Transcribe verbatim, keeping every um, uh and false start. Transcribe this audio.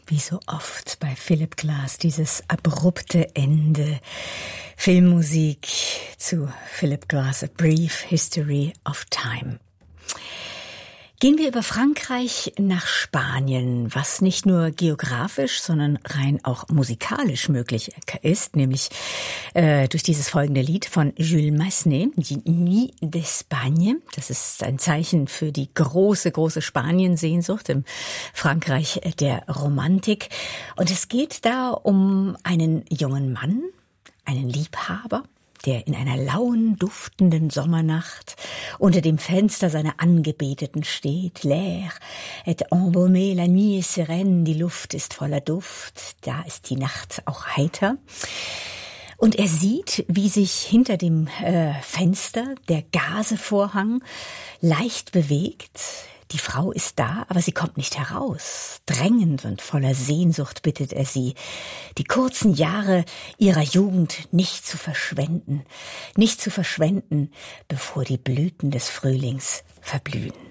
Wie so oft bei Philip Glass, dieses abrupte Ende. Filmmusik zu Philip Glass, A Brief History of Time. Gehen wir über Frankreich nach Spanien, was nicht nur geografisch, sondern rein auch musikalisch möglich ist, nämlich äh, durch dieses folgende Lied von Jules Massenet, die Nuit d'Espagne. Das ist ein Zeichen für die große, große Spanien-Sehnsucht im Frankreich der Romantik. Und es geht da um einen jungen Mann, einen Liebhaber, der in einer lauen, duftenden Sommernacht unter dem Fenster seiner Angebeteten steht. L'air est embaumé, la nuit est sereine, die Luft ist voller Duft, da ist die Nacht auch heiter. Und er sieht, wie sich hinter dem äh, Fenster der Gazevorhang leicht bewegt. Die Frau ist da, aber sie kommt nicht heraus. Drängend und voller Sehnsucht bittet er sie, die kurzen Jahre ihrer Jugend nicht zu verschwenden, nicht zu verschwenden, bevor die Blüten des Frühlings verblühen.